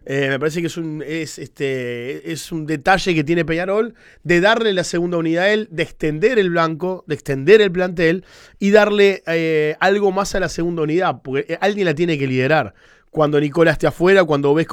Me parece que es un detalle que tiene Peñarol de darle la segunda unidad a él, de extender el blanco, de extender el plantel y darle algo más a la segunda unidad, porque alguien la tiene que liderar. Cuando Nicolás esté afuera, cuando ves